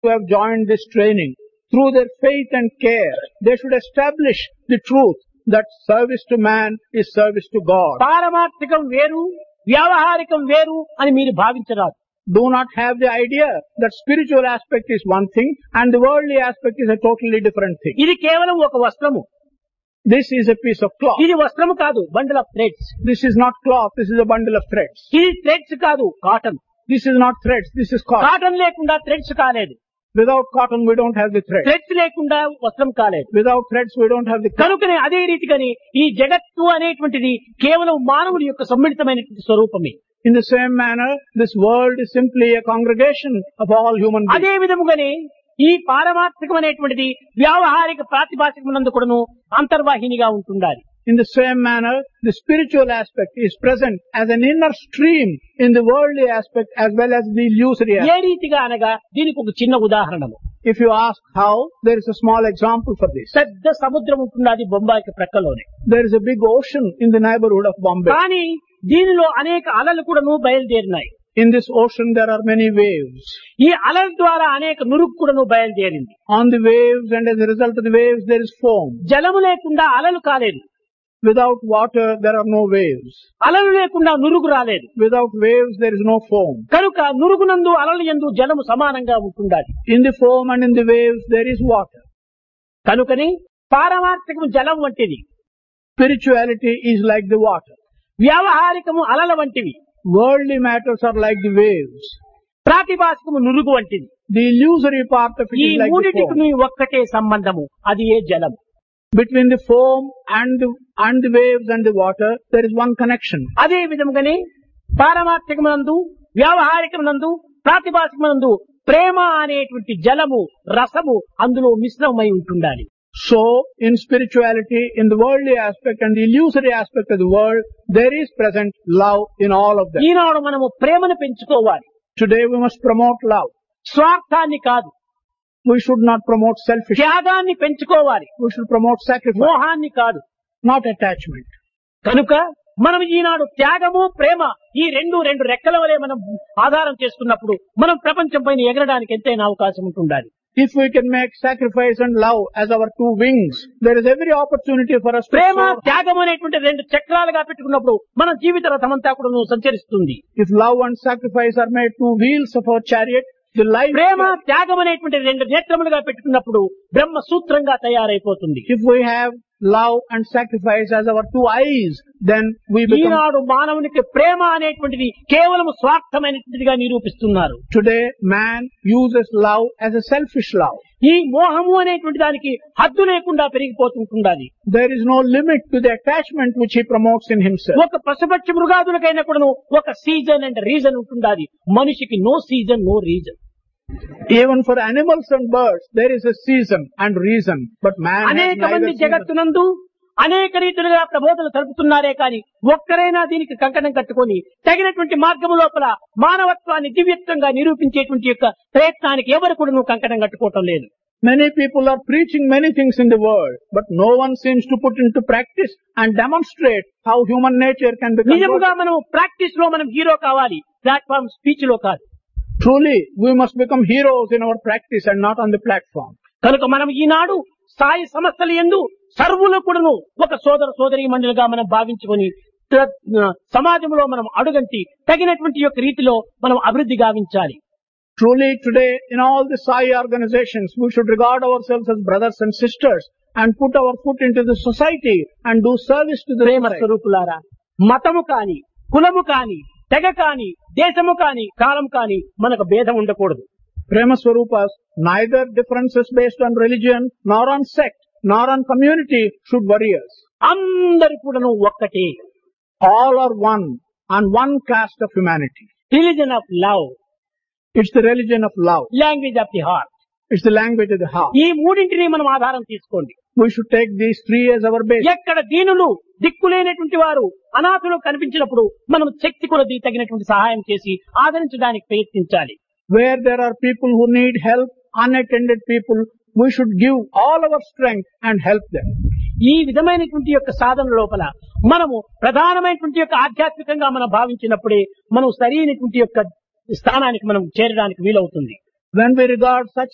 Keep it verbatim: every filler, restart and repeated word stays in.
who have joined this training, through their faith and care, they should establish the truth that service to man is service to God. పారమార్థికం వేరు వ్యావహారికం వేరు అని మీరు భావించరాదు. Do not have the idea that spiritual aspect is one thing and the worldly aspect is a totally different thing. ఇది కేవలం ఒక వస్త్రము. This is a piece of cloth. ఇది వస్త్రము కాదు, bundle of threads. This is not cloth, this is a bundle of threads. ఇది threads కాదు, cotton. This is not threads, this is cotton. Cotton లేకుండా థ్రెడ్స్ కాలేదు. Without cotton we don't have the thread. Threads లేకుండా వస్త్రం కాలేదు. Without threads we don't have the cloth. కనుకనే అదే రీతిగాని ఈ జగత్తు అనేటువంటిది కేవలం మానవుడి యొక్క సమ్మిళితమైనటువంటి స్వరూపమే. In the same manner, this world is simply a congregation of all human beings. అదే విధముగానే ఈ పారమార్థికమైనటువంటిది వ్యావహారిక ప్రాతిభాషికమునందు కూడాను అంతర్వాహినిగా ఉంటుండాలి. In the same manner, the spiritual aspect is present as an inner stream in the worldly aspect as well as the illusory A aspect. రీతిగా అనగా దీనికి ఒక చిన్న ఉదాహరణము. If you ask how, there is a small example for this. పెద్ద సముద్రం ఉంటున్నది బొంబాయికి ప్రక్కలోనే. There is a big ocean in the neighborhood of Bombay. కానీ దీనిలో అనేక అలలు కూడాను బయలుదేరినాయి. In this ocean there are many waves. ఈ అలల ద్వారా అనేక నురుగు కూడాను బయలుదేరింది. On the waves and as a result of the waves there is foam. జలము లేకుండా అలలు కాలేదు. Without water there are no waves. అలలు లేకుండా నురుగు రాలేదు. Without waves there is no foam. కనుక నురుగునందు అలలు యందు జలము సమానంగా ఉంటుండాలి. In the foam and in the waves there is water. కనుకని పారమార్థికము జలం వంటిది. Spirituality is like the water. వ్యావహారికము అలల వంటివి. Worldly matters are like the waves. ప్రాతిభాషికము నురుగు వంటిది. The illusory part of it ఈ is like the మూడిటికి foam. ఒక్కటే సంబంధము, అది ఏ జలం. Between the foam and the, and the waves and the water, there is one connection. అదే విధముగానే పారమార్థికమునందు వ్యావహారికమునందు ప్రాతిభాషికమునందు ప్రేమ అనేటువంటి జలము రసము అందులో మిశ్రమమై ఉంటుండాలి. So, in spirituality, in the worldly aspect and the illusory aspect of the world, there is present love in all of them. ఈనాడు మనము ప్రేమను పెంచుకోవాలి. Today we must promote love. స్వార్థాన్ని కాదు, We should not promote selfishness. త్యాగాన్ని పెంచుకోవాలి. We should promote sacrifice, మోహాన్ని కాదు. not attachment. కనుక మనం ఈనాడు త్యాగము ప్రేమ ఈ రెండు రెండు రెక్కల వలె మనం ఆధారం చేసుకున్నప్పుడు మనం ప్రపంచం పైన ఎగరడానికి ఎంతైనా అవకాశం ఉంటుండాలి. If we can make sacrifice and love as our two wings, there is every opportunity for us to Prema soar. త్యాగం అనేటువంటి రెండు చక్రాలుగా పెట్టుకున్నప్పుడు మన జీవిత రథమంతా కూడా సంచరిస్తుంది. If love and sacrifice are made two wheels of our chariot, the life. ప్రేమ త్యాగం అనేటువంటి రెండు నేత్రములుగా పెట్టుకున్నప్పుడు బ్రహ్మ సూత్రంగా తయారైపోతుంది. If we have love and sacrifice as our two eyes, then we become. ఈనాడు మానవునికి ప్రేమ అనేటువంటిది కేవలం స్వార్థమైనటువంటిదిగా నిరూపిస్తున్నారు. Today, man uses love as a selfish love. ఈ మోహము అనేటువంటి దానికి హద్దు లేకుండా పెరిగిపోతుంటుండాలి. There is no limit to the attachment which he promotes in himself. ఒక పశుపక్షి మృగాదులకైనా కూడాను ఒక సీజన్ అండ్ రీజన్ ఉంటుండాలి. మనిషికి no season no reason. Even for animals and birds, there is a season and reason, but man has అనేక neither మంది season. జగత్తునందు అనేక రీతులుగా ప్రబోధనలు తెలుపుతున్నారే కానీ ఒక్కరైనా దీనికి కంకణం కట్టుకొని తగినటువంటి మార్గము లోపల మానవత్వాన్ని దివ్యత్వంగా నిరూపించేటువంటి యొక్క ప్రయత్నానికి ఎవరు కూడా నువ్వు కంకణం కట్టుకోవటం లేదు. Many people are preaching many things in the world, but no one seems to put into practice and demonstrate how human nature can become నిజముగా good. మనం ప్రాక్టీస్ లో మనం హీరో కావాలి, ప్లాట్ఫామ్ స్పీచ్ లో కాదు. Truly, we must become heroes in our practice and not on the platform. కనుక మనం ఈనాడు స్థాయి సంస్థలు యందు సర్వులు కూడాను ఒక సోదర సోదరీ మండలిగా మనం భావించుకొని త- సమాజంలో మనం అడుగంటి తగినటువంటి యొక్క రీతిలో మనం అభివృద్ధి గావించాలి. Truly, today, in all the Sai organizations, we should regard ourselves as brothers and sisters and put our foot into the society and do service to the Prema society. స్వరూపులారా, మతము కాని కులము కాని తెగ కాని దేశము కాని కాలం కాని మనకు భేదం ఉండకూడదు. Prema Swarupas, neither differences based on religion, nor on sect, nor on community should worry us. అందరు కూడాను ఒక్కటే. All are one, on one caste of humanity. Religion of love, It's the religion of love. Language of the heart. It's the language of the heart. ఈ మూడింటిని మనం ఆధారం తీసుకోండి. We should take these three as our base. ఎక్కడ దీనులు దిక్కులేనటువంటి వారు అనాథులు కనిపించినప్పుడు మనం శక్తి కొలది తగినటువంటి సహాయం చేసి ఆదరించడానికి ప్రయత్నించాలి. Where there are people who need help, unattended people, we should give all our strength and help them. ఈ విధమైనటువంటి యొక్క సాధన లోపల మనము ప్రధానమైనటువంటి యొక్క ఆధ్యాత్మికంగా మనం భావించినప్పుడే మనం సరైనటువంటి యొక్క స్థానానికి మనం చేరడానికి వీలవుతుంది. When we regard such